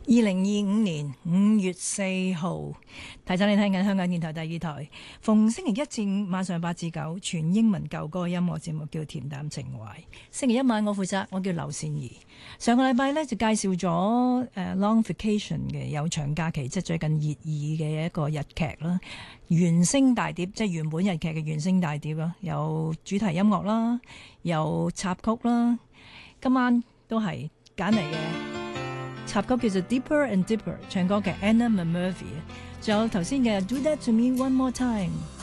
2025年5月4號，提醒你聽緊香港電台第二台，逢星期一至五晚上8至9，全英文舊歌音樂節目叫《恬淡情懷》。星期一晚我負責，我叫劉善儀。上個禮拜呢，就介紹咗Long Vacation 嘅有長假期，即係最近熱議嘅一個日劇啦，原聲大碟，即係原本日劇嘅原聲大碟啦，有主題音樂啦，有插曲啦，今晚都係揀嚟嘅。插曲叫做 Deeper and Deeper， 唱歌嘅 Anna Murphy， 仲有頭先嘅 Do That To Me One More Time。